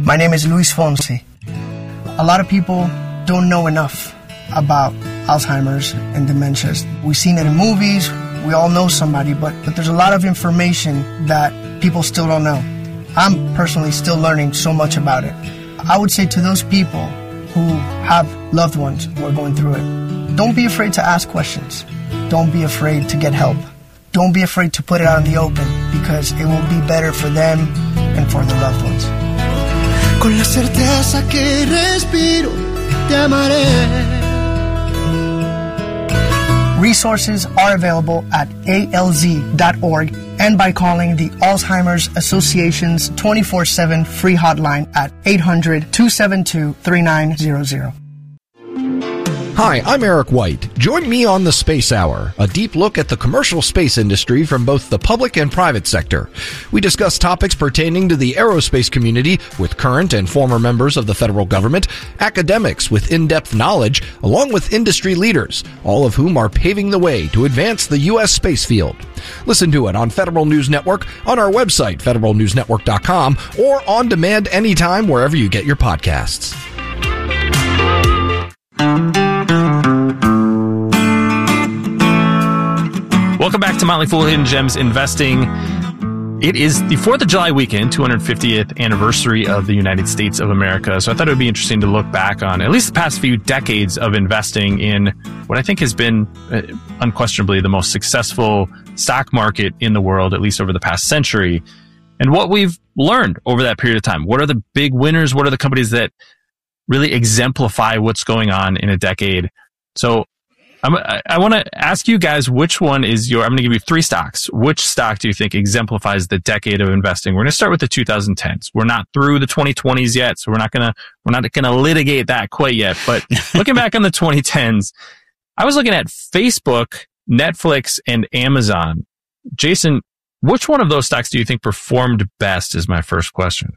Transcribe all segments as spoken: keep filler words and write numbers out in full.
My name is Luis Fonsi. A lot of people don't know enough about Alzheimer's and dementias. We've seen it in movies, we all know somebody, but, but there's a lot of information that people still don't know. I'm personally still learning so much about it. I would say to those people who have loved ones who are going through it, don't be afraid to ask questions. Don't be afraid to get help. Don't be afraid to put it out in the open, because it will be better for them and for their loved ones. Con la certeza que respiro, te amaré. Resources are available at A L Z dot org and by calling the Alzheimer's Association's twenty-four seven free hotline at eight hundred, two seven two, three nine zero zero. Hi, I'm Eric White. Join me on the Space Hour, a deep look at the commercial space industry from both the public and private sector. We discuss topics pertaining to the aerospace community with current and former members of the federal government, academics with in-depth knowledge, along with industry leaders, all of whom are paving the way to advance the U S space field. Listen to it on Federal News Network, on our website, federal news network dot com, or on demand anytime wherever you get your podcasts. Welcome back to Motley Fool Hidden Gems Investing. It is the fourth of July weekend, two hundred fiftieth anniversary of the United States of America. So I thought it would be interesting to look back on at least the past few decades of investing in what I think has been uh, unquestionably the most successful stock market in the world, at least over the past century, and what we've learned over that period of time. What are the big winners? What are the companies that really exemplify what's going on in a decade? So I'm, I, I want to ask you guys, which one is your, I'm going to give you three stocks. Which stock do you think exemplifies the decade of investing? We're going to start with the twenty tens. We're not through the twenty twenties yet, so we're not going to, we're not going to litigate that quite yet. But looking back on the twenty tens, I was looking at Facebook, Netflix, and Amazon. Jason, which one of those stocks do you think performed best is my first question.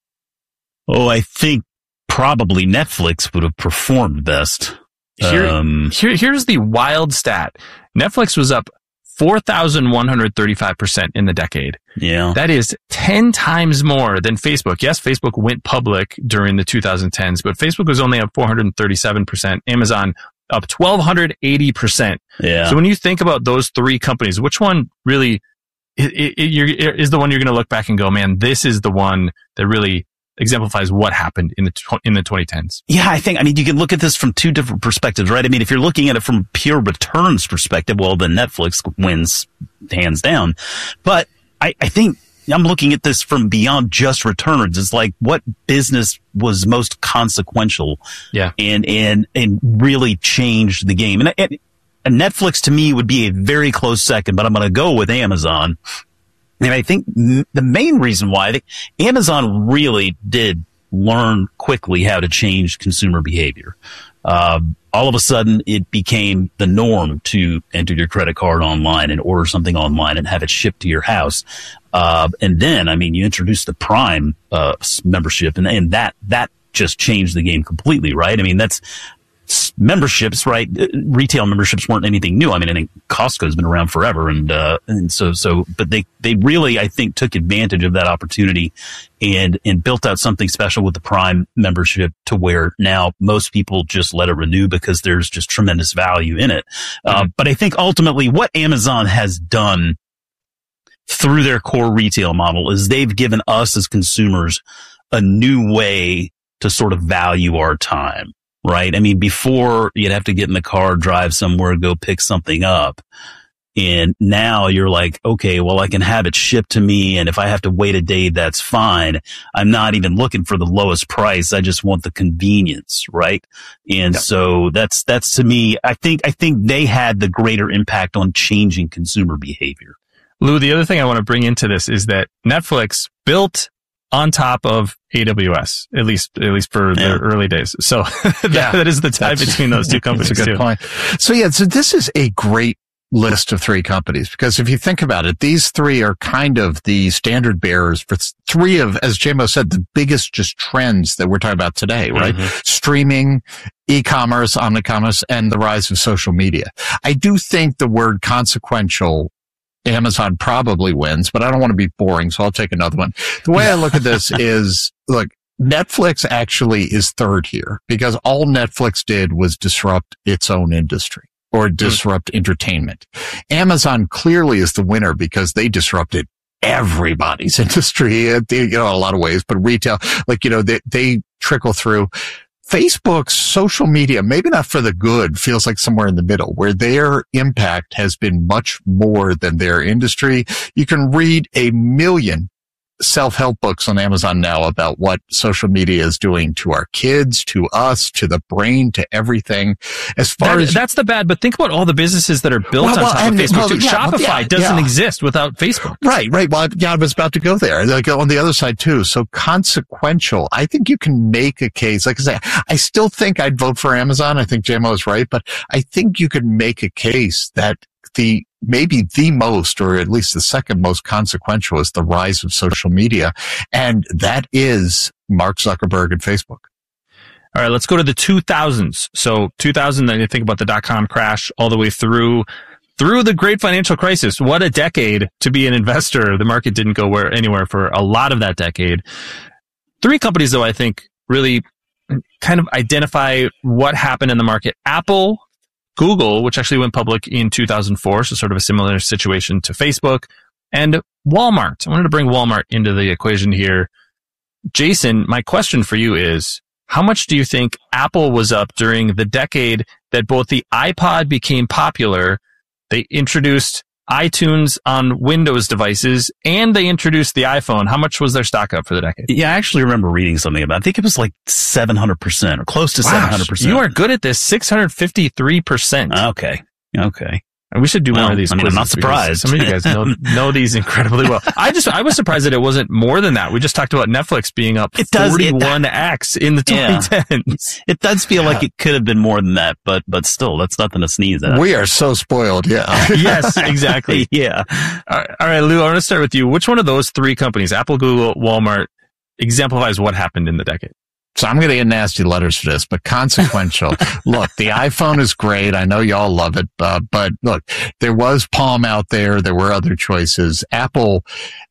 Oh, I think probably Netflix would have performed best. Here, um, here, here's the wild stat. Netflix was up four thousand one hundred thirty-five percent in the decade. Yeah. That is ten times more than Facebook. Yes, Facebook went public during the twenty tens, but Facebook was only up four hundred thirty-seven percent. Amazon up one thousand two hundred eighty percent. Yeah. So when you think about those three companies, which one really it, it, it, you're, is the one you're going to look back and go, man, this is the one that really exemplifies what happened in the tw- in the twenty tens. Yeah, I think, I mean, you can look at this from two different perspectives, right? I mean, if you're looking at it from pure returns perspective, well, then Netflix wins hands down. But I, I think I'm looking at this from beyond just returns. It's like, what business was most consequential? Yeah. And, and, and really changed the game. And, and, and Netflix to me would be a very close second, but I'm going to go with Amazon. And I think the main reason why I think Amazon really did learn quickly how to change consumer behavior. Uh, all of a sudden, it became the norm to enter your credit card online and order something online and have it shipped to your house. Uh, and then, I mean, you introduced the Prime uh, membership, and, and that that just changed the game completely, right? I mean, that's memberships, right? Retail memberships weren't anything new. I mean, I think Costco's been around forever. And, uh, and so, so, but they, they really, I think, took advantage of that opportunity and, and built out something special with the Prime membership to where now most people just let it renew because there's just tremendous value in it. Mm-hmm. Uh, but I think ultimately what Amazon has done through their core retail model is they've given us as consumers a new way to sort of value our time. Right. I mean, before you'd have to get in the car, drive somewhere, go pick something up. And now you're like, okay, well, I can have it shipped to me. And if I have to wait a day, that's fine. I'm not even looking for the lowest price. I just want the convenience. Right. And yep. so that's, that's to me, I think, I think they had the greater impact on changing consumer behavior. Lou, the other thing I want to bring into this is that Netflix built on top of A W S, at least at least for yeah. the early days. So that, yeah. that is the tie That's, between those two companies. That's a good too. point. So yeah, so this is a great list of three companies, because if you think about it, these three are kind of the standard bearers for three of, as J M O said, the biggest just trends that we're talking about today, right? Mm-hmm. Streaming, e-commerce, omnicommerce, and the rise of social media. I do think the word consequential, Amazon probably wins, but I don't want to be boring, so I'll take another one. The way I look at this is, look, Netflix actually is third here because all Netflix did was disrupt its own industry or disrupt mm. entertainment. Amazon clearly is the winner because they disrupted everybody's industry, you know, in a lot of ways, but retail, like, you know, they, they trickle through. Facebook's social media, maybe not for the good, feels like somewhere in the middle where their impact has been much more than their industry. You can read a million self-help books on Amazon now about what social media is doing to our kids, to us, to the brain, to everything. As far that, as that's the bad, but think about all the businesses that are built well, on well, top and, of Facebook. well, too. yeah, Shopify yeah, doesn't yeah. exist without Facebook. Right, right. Well, yeah, I was about to go there. Like on the other side too. So consequential. I think you can make a case. Like I say, I still think I'd vote for Amazon. I think J M O is right, but I think you could make a case that the maybe the most, or at least the second most consequential, is the rise of social media. And that is Mark Zuckerberg and Facebook. All right, let's go to the two thousands. So two thousand, then you think about the dot-com crash all the way through through the great financial crisis. What a decade to be an investor. The market didn't go where anywhere for a lot of that decade. Three companies, though, I think really kind of identify what happened in the market. Apple, Google, which actually went public in two thousand four, so sort of a similar situation to Facebook, and Walmart. I wanted to bring Walmart into the equation here. Jason, my question for you is, how much do you think Apple was up during the decade that both the iPod became popular, they introduced iTunes on Windows devices, and they introduced the iPhone? How much was their stock up for the decade? Yeah, I actually remember reading something about it. I think it was like seven hundred percent or close to wow, seven hundred percent. You are good at this. six hundred fifty-three percent. Okay. Okay. And we should do well, more of these I mean, quizzes. I'm not surprised. Some of you guys know, know these incredibly well. I just, I was surprised that it wasn't more than that. We just talked about Netflix being up it does, forty-one X in the twenty tens. Yeah. It does feel yeah. like it could have been more than that, but, but still, that's nothing to sneeze at. We are so spoiled. Yeah. Yes, exactly. Yeah. All right, all right, Lou, I want to start with you. Which one of those three companies, Apple, Google, Walmart, exemplifies what happened in the decade? So I'm going to get nasty letters for this, but consequential. Look, the iPhone is great. I know y'all love it, uh, but look, there was Palm out there. There were other choices. Apple,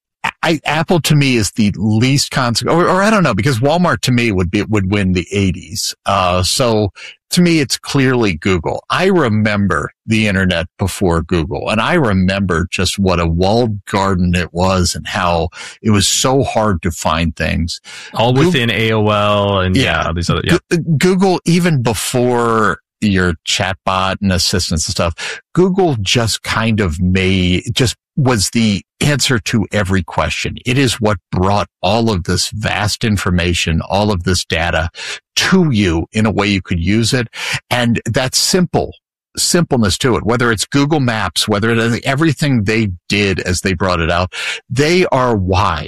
I, Apple to me is the least consequential, or, or I don't know, because Walmart to me would be, would win the eighties. Uh, so to me, it's clearly Google. I remember the internet before Google, and I remember just what a walled garden it was and how it was so hard to find things. All Google, within A O L and yeah, yeah these other, yeah. Google, even before your chatbot and assistants and stuff, Google just kind of made, just was the answer to every question. It is what brought all of this vast information, all of this data to you in a way you could use it. And that simple simpleness to it, whether it's Google Maps, whether it is everything they did as they brought it out, they are why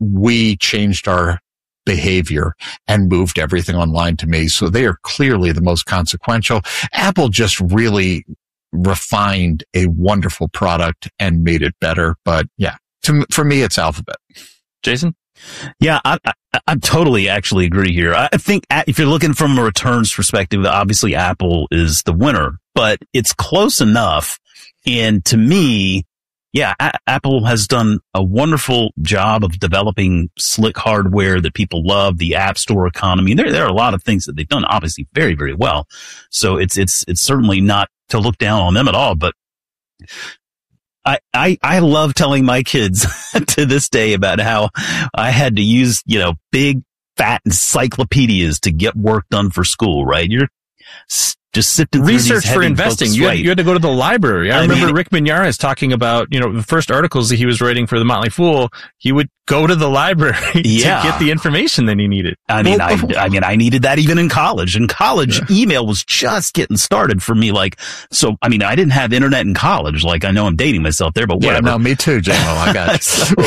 we changed our behavior and moved everything online to me. So they are clearly the most consequential. Apple just really refined a wonderful product and made it better. But yeah, to, for me, it's Alphabet. Jason? Yeah, I, I, I totally actually agree here. I think if you're looking from a returns perspective, obviously Apple is the winner, but it's close enough. And to me, yeah, a- Apple has done a wonderful job of developing slick hardware that people love, the App Store economy. There, there are a lot of things that they've done, obviously, very, very well. So it's, it's, it's certainly not to look down on them at all, but I, I, I love telling my kids to this day about how I had to use, you know, big fat encyclopedias to get work done for school, right? You're just sifting through research these for heavy investing. books, You, right? had, you had to go to the library. I, I remember mean, Rick Mignarez talking about, you know, the first articles that he was writing for the Motley Fool. He would go to the library yeah. to get the information that he needed. I mean, I, I mean, I needed that even in college. In college, yeah. email was just getting started for me. Like, so, I mean, I didn't have internet in college. Like, I know I'm dating myself there, but whatever. Yeah, no, me too, J M O. I got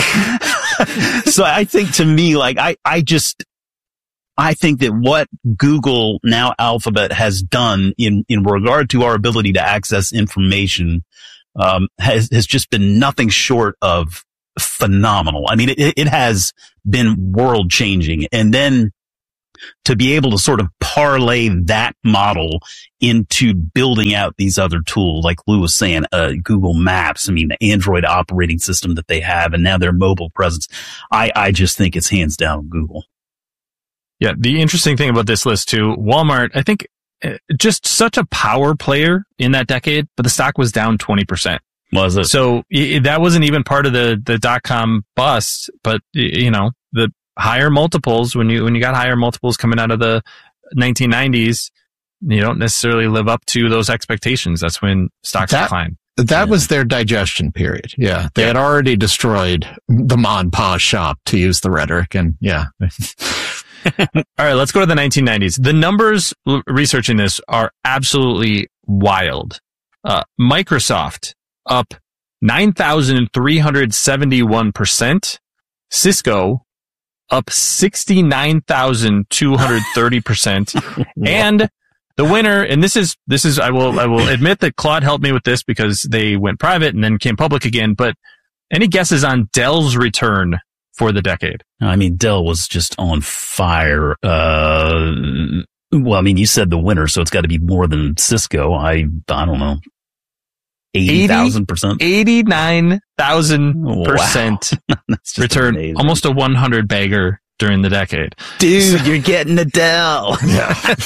so, so I think to me, like, I, I just, I think that what Google, now Alphabet, has done in, in regard to our ability to access information, um, has, has just been nothing short of phenomenal. I mean, it, it has been world changing. And then to be able to sort of parlay that model into building out these other tools, like Lou was saying, uh, Google Maps, I mean, the Android operating system that they have, and now their mobile presence, I, I just think it's hands down Google. Yeah, the interesting thing about this list too, Walmart, I think uh, just such a power player in that decade, but the stock was down twenty percent. Was it? So it, that wasn't even part of the, the dot-com bust, but you know, the higher multiples, when you, when you got higher multiples coming out of the nineteen nineties, you don't necessarily live up to those expectations. That's when stocks that, decline. That yeah. was their digestion period. Yeah. They yeah. had already destroyed the Ma and Pa shop, to use the rhetoric. And yeah. All right, let's go to the nineteen nineties. The numbers l- researching this are absolutely wild. Uh, Microsoft up nine thousand three hundred seventy-one percent. Cisco up sixty-nine thousand two hundred thirty percent. And the winner, and this is, this is, I will, I will admit that Claude helped me with this because they went private and then came public again, but any guesses on Dell's return for the decade? I mean, Dell was just on fire. Uh, well, I mean, you said the winner, so it's got to be more than Cisco. I, I don't know. eighty thousand percent? eighty-nine thousand percent return. Amazing. Almost a one hundred bagger during the decade. Dude, so, you're getting a Dell. Yeah.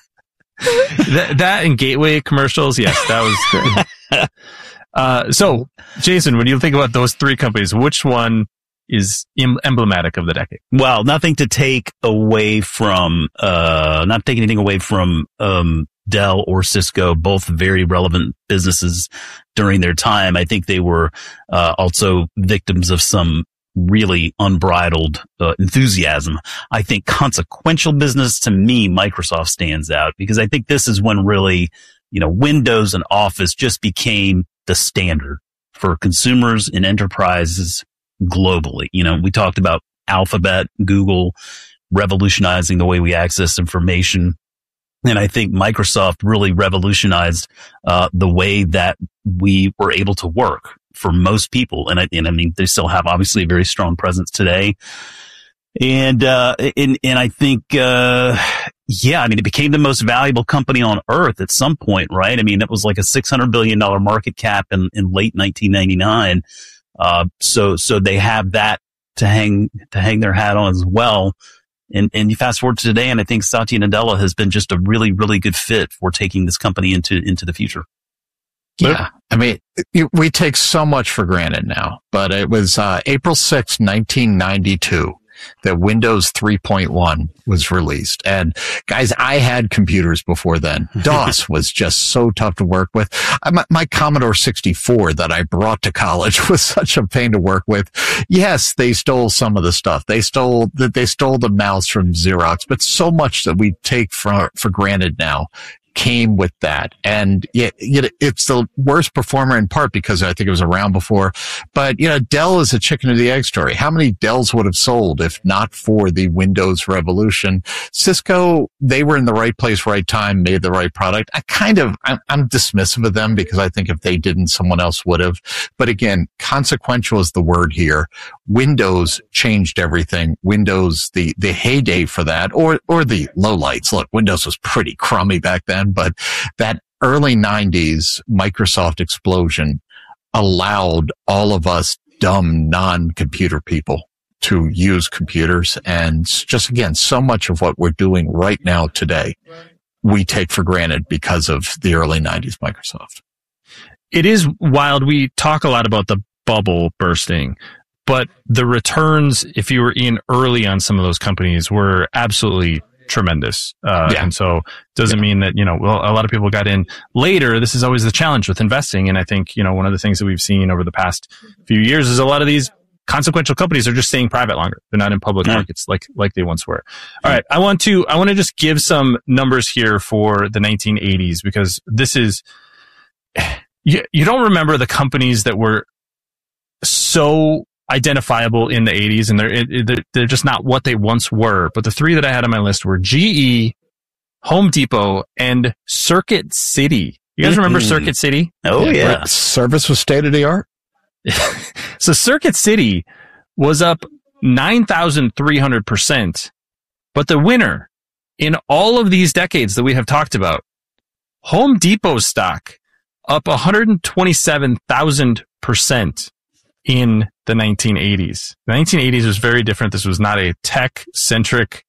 that, that and Gateway commercials, yes, that was great. uh, so, Jason, when you think about those three companies, which one is em- emblematic of the decade? Well, nothing to take away from, uh, not taking anything away from, um, Dell or Cisco, both very relevant businesses during their time. I think they were, uh, also victims of some really unbridled uh, enthusiasm. I think consequential business, to me, Microsoft stands out because I think this is when really, you know, Windows and Office just became the standard for consumers and enterprises globally. You know, we talked about Alphabet, Google revolutionizing the way we access information. And I think Microsoft really revolutionized uh, the way that we were able to work for most people. And I, and I mean, they still have obviously a very strong presence today. And, uh, and, and I think, uh, yeah, I mean, it became the most valuable company on earth at some point, right? I mean, it was like a six hundred billion dollars market cap in, in late nineteen ninety-nine. Uh, so, so they have that to hang, to hang their hat on as well. And, and you fast forward to today, and I think Satya Nadella has been just a really, really good fit for taking this company into, into the future. Yeah. I mean, it, we take so much for granted now, but it was, uh, April sixth, nineteen ninety-two that Windows three point one was released. And guys, I had computers before then. DOS was just so tough to work with. I, my, my Commodore sixty-four that I brought to college was such a pain to work with. Yes, they stole some of the stuff. They stole that they stole the mouse from Xerox, but so much that we take for, for granted now came with that. And yet, yet it's the worst performer in part because I think it was around before. But, you know, Dell is a chicken or the egg story. How many Dells would have sold if not for the Windows revolution? Cisco, they were in the right place, right time, made the right product. I kind of, I'm, I'm dismissive of them because I think if they didn't, someone else would have. But again, consequential is the word here. Windows changed everything. Windows, the, the heyday for that, or, or the lowlights. Look, Windows was pretty crummy back then. But that early nineties Microsoft explosion allowed all of us dumb non-computer people to use computers. And just again, so much of what we're doing right now today, we take for granted because of the early nineties Microsoft. It is wild. We talk a lot about the bubble bursting, but the returns, if you were in early on some of those companies, were absolutely tremendous. Uh, yeah. And so doesn't yeah. mean that, you know, well, a lot of people got in later. This is always the challenge with investing. And I think, you know, one of the things that we've seen over the past few years is a lot of these consequential companies are just staying private longer. They're not in public yeah. markets like, like they once were. All right. I want to, I want to just give some numbers here for the nineteen eighties because this is, you, you don't remember the companies that were so identifiable in the eighties, and they're it, they're just not what they once were. But the three that I had on my list were G E, Home Depot, and Circuit City. You guys mm-hmm. remember Circuit City? Oh yeah, yeah. Service was state of the art. So Circuit City was up nine thousand three hundred percent, but the winner in all of these decades that we have talked about, Home Depot stock up one hundred twenty-seven thousand percent. In the nineteen eighties. The nineteen eighties was very different. This was not a tech-centric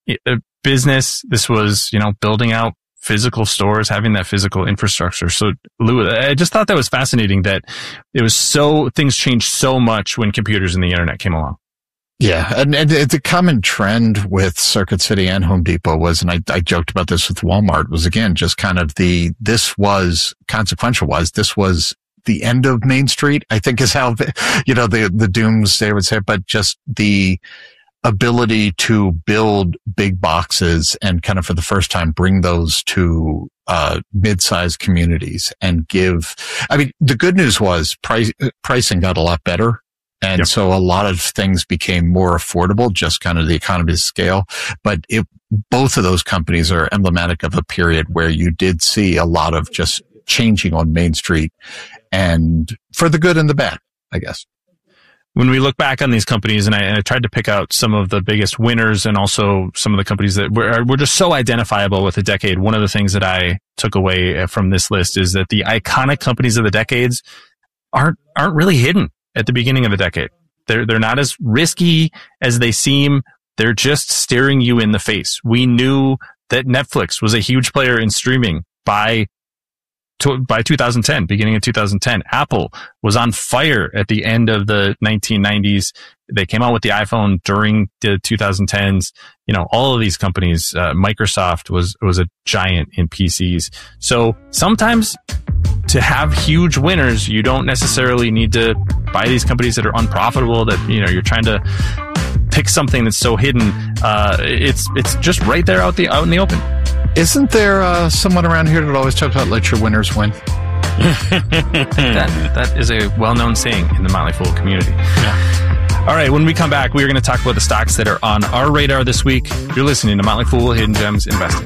a business. This was, you know, building out physical stores, having that physical infrastructure. So, Lou, I just thought that was fascinating that it was so, things changed so much when computers and the internet came along. Yeah, and, and the common trend with Circuit City and Home Depot was, and I, I joked about this with Walmart, was again, just kind of the, this was, consequential was, this was the end of Main Street, I think is how, you know, the, the doomsday would say, but just the ability to build big boxes and kind of for the first time bring those to, uh, mid-sized communities and give, I mean, the good news was price, pricing got a lot better. And yep. so a lot of things became more affordable, just kind of the economy of scale. But it, both of those companies are emblematic of a period where you did see a lot of just changing on Main Street, and for the good and the bad, I guess. When we look back on these companies, and I, and I tried to pick out some of the biggest winners and also some of the companies that were, were just so identifiable with the decade, one of the things that I took away from this list is that the iconic companies of the decades aren't aren't really hidden at the beginning of the decade. They're, they're not as risky as they seem. They're just staring you in the face. We knew that Netflix was a huge player in streaming by, to, by two thousand ten, beginning of two thousand ten. Apple was on fire at the end of the nineteen nineties. They came out with the iPhone during the twenty tens. You know, all of these companies, uh, Microsoft was, was a giant in P Cs. So sometimes to have huge winners, you don't necessarily need to buy these companies that are unprofitable, that, you know, you're trying to pick something that's so hidden. Uh, it's, it's just right there out the, out in the open. Isn't there, uh, someone around here that always talks about let your winners win? that, that is a well-known saying in the Motley Fool community. Yeah. All right. When we come back, we are going to talk about the stocks that are on our radar this week. You're listening to Motley Fool Hidden Gems Investing.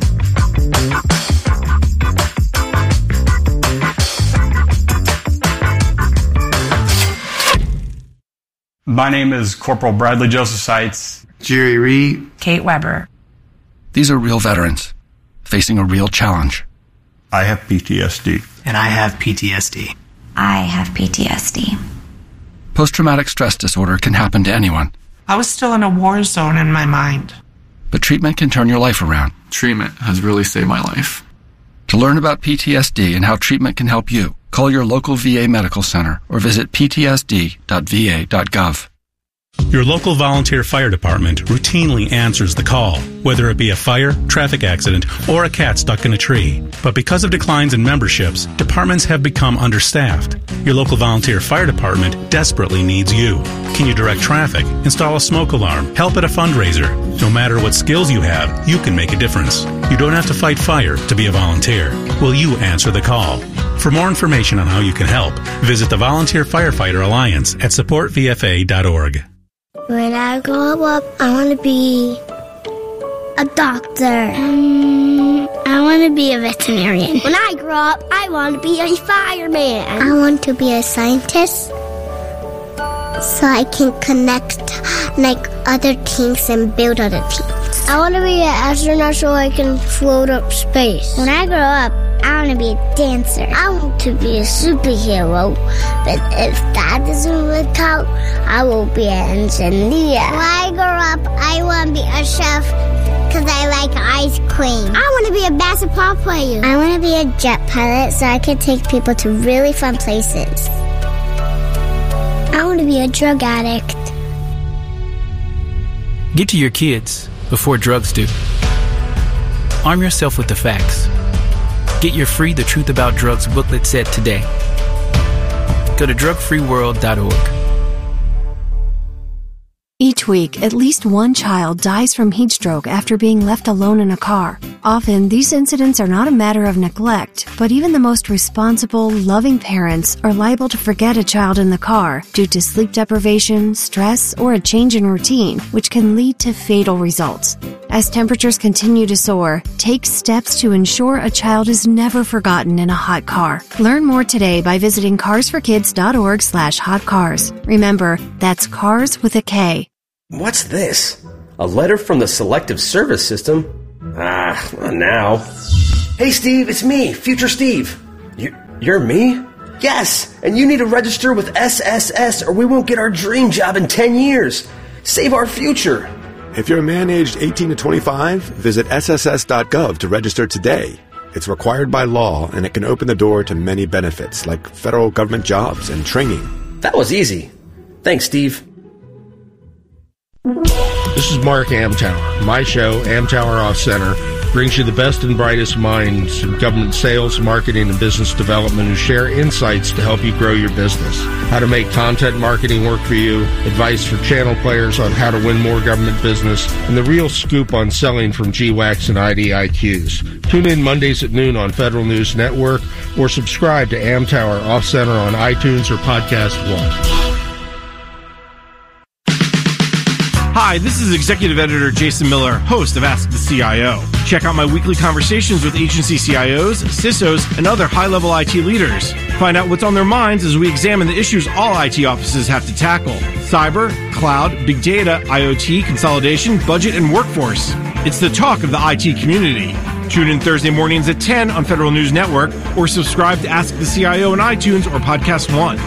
My name is Corporal Bradley Joseph Seitz. Jerry Reed. Kate Weber. These are real veterans facing a real challenge. I have P T S D. And I have P T S D. I have P T S D. Post-traumatic stress disorder can happen to anyone. I was still in a war zone in my mind. But treatment can turn your life around. Treatment has really saved my life. To learn about P T S D and how treatment can help you, call your local V A medical center or visit p t s d dot v a dot gov. Your local volunteer fire department routinely answers the call, whether it be a fire, traffic accident, or a cat stuck in a tree. But because of declines in memberships, departments have become understaffed. Your local volunteer fire department desperately needs you. Can you direct traffic, install a smoke alarm, help at a fundraiser? No matter what skills you have, you can make a difference. You don't have to fight fire to be a volunteer. Will you answer the call? For more information on how you can help, visit the Volunteer Firefighter Alliance at support v f a dot org. When I grow up, I want to be a doctor. Um, I want to be a veterinarian. When I grow up, I want to be a fireman. I want to be a scientist so I can connect like other teams and build other teams. I want to be an astronaut so I can float up space. When I grow up, I want to be a dancer. I want to be a superhero. But if that doesn't work out, I will be an engineer. When I grow up, I want to be a chef because I like ice cream. I want to be a basketball player. I want to be a jet pilot so I can take people to really fun places. I want to be a drug addict. Get to your kids before drugs do. Arm yourself with the facts. Get your free The Truth About Drugs booklet set today. Go to drug free world dot org. Each week, at least one child dies from heat stroke after being left alone in a car. Often, these incidents are not a matter of neglect, but even the most responsible, loving parents are liable to forget a child in the car due to sleep deprivation, stress, or a change in routine, which can lead to fatal results. As temperatures continue to soar, take steps to ensure a child is never forgotten in a hot car. Learn more today by visiting cars for kids dot org slash hot cars. Remember, that's cars with a K. What's this? A letter from the Selective Service System? Ah, not now. Hey, Steve, it's me, Future Steve. You, you're me? Yes, and you need to register with S S S or we won't get our dream job in ten years. Save our future. If you're a man aged eighteen to twenty-five, visit S S S dot gov to register today. It's required by law, and it can open the door to many benefits, like federal government jobs and training. That was easy. Thanks, Steve. This is Mark Amtower. My show, Amtower Off Center, brings you the best and brightest minds in government sales, marketing, and business development who share insights to help you grow your business. How to make content marketing work for you, advice for channel players on how to win more government business, and the real scoop on selling from G WACs and I D I Qs. Tune in Mondays at noon on Federal News Network or subscribe to Amtower Off Center on iTunes or Podcast One. Hi, this is Executive Editor Jason Miller, host of Ask the C I O. Check out my weekly conversations with agency C I Os, C I S Os, and other high-level I T leaders. Find out what's on their minds as we examine the issues all I T offices have to tackle. Cyber, cloud, big data, IoT, consolidation, budget, and workforce. It's the talk of the I T community. Tune in Thursday mornings at ten on Federal News Network or subscribe to Ask the C I O on iTunes or Podcast One.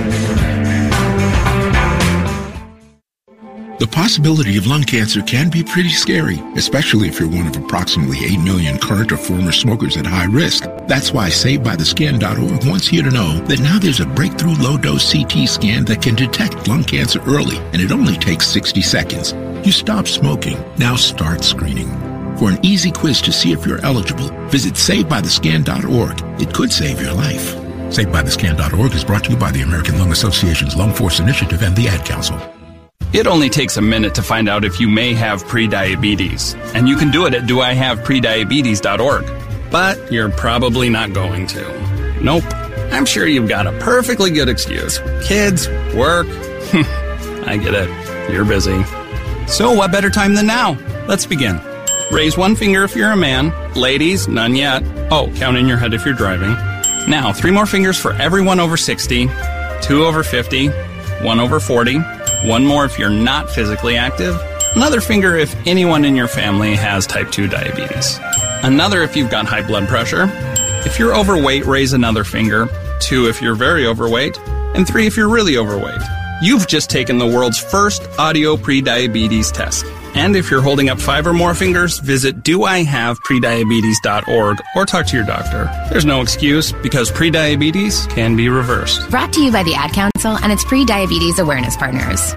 The possibility of lung cancer can be pretty scary, especially if you're one of approximately eight million current or former smokers at high risk. That's why Saved By The Scan dot org wants you to know that now there's a breakthrough low-dose C T scan that can detect lung cancer early, and it only takes sixty seconds. You stop smoking, now start screening. For an easy quiz to see if you're eligible, visit Saved By The Scan dot org. It could save your life. Saved By The Scan dot org is brought to you by the American Lung Association's Lung Force Initiative and the Ad Council. It only takes a minute to find out if you may have prediabetes, and you can do it at do I have prediabetes dot org. But you're probably not going to. Nope. I'm sure you've got a perfectly good excuse. Kids, work. I get it. You're busy. So what better time than now? Let's begin. Raise one finger if you're a man. Ladies, none yet. Oh, count in your head if you're driving. Now, three more fingers for everyone over sixty, two over fifty, one over forty, one more if you're not physically active, another finger if anyone in your family has type two diabetes, another if you've got high blood pressure. If you're overweight, raise another finger, two if you're very overweight, and three if you're really overweight. You've just taken the world's first audio prediabetes test. And if you're holding up five or more fingers, visit do I have prediabetes dot org or talk to your doctor. There's no excuse because prediabetes can be reversed. Brought to you by the Ad Council and its pre-diabetes awareness partners.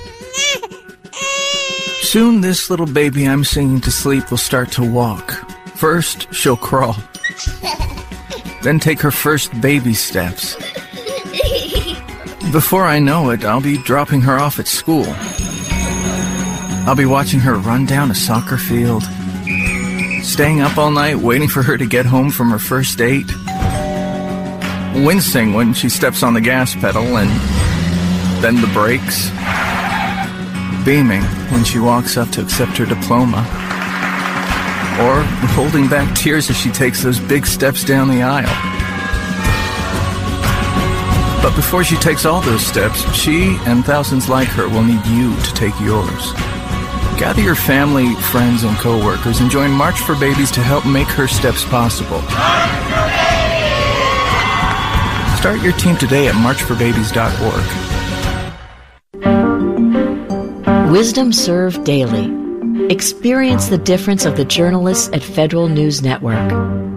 Soon this little baby I'm singing to sleep will start to walk. First, she'll crawl. Then take her first baby steps. Before I know it, I'll be dropping her off at school. I'll be watching her run down a soccer field, staying up all night waiting for her to get home from her first date, wincing when she steps on the gas pedal and then the brakes, beaming when she walks up to accept her diploma, or holding back tears as she takes those big steps down the aisle. But before she takes all those steps, she and thousands like her will need you to take yours. Gather your family, friends, and co-workers and join March for Babies to help make her steps possible. Start your team today at march for babies dot org. Wisdom Served Daily. Experience the difference of the journalists at Federal News Network.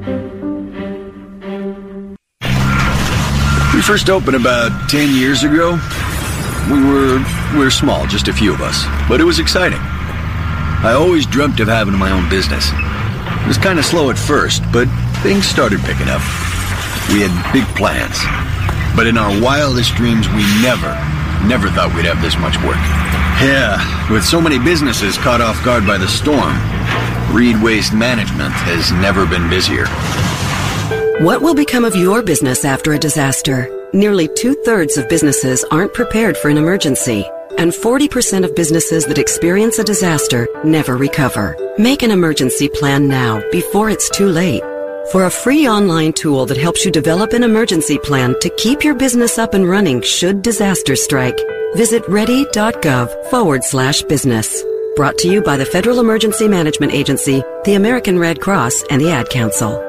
We first opened about ten years ago. We were, we were small, just a few of us, but it was exciting. I always dreamt of having my own business. It was kind of slow at first, but things started picking up. We had big plans, but in our wildest dreams, we never, never thought we'd have this much work. Yeah, with so many businesses caught off guard by the storm, Reed Waste Management has never been busier. What will become of your business after a disaster? Nearly two-thirds of businesses aren't prepared for an emergency, and forty percent of businesses that experience a disaster never recover. Make an emergency plan now, before it's too late. For a free online tool that helps you develop an emergency plan to keep your business up and running should disaster strike, visit ready.gov forward slash business. Brought to you by the Federal Emergency Management Agency, the American Red Cross, and the Ad Council.